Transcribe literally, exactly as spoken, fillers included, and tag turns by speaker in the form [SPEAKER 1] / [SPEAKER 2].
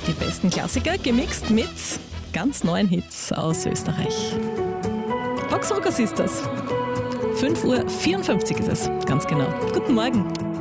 [SPEAKER 1] Die besten Klassiker gemixt mit ganz neuen Hits aus Österreich. Vox Rockers ist das. fünf Uhr vierundfünfzig ist es, ganz genau. Guten Morgen.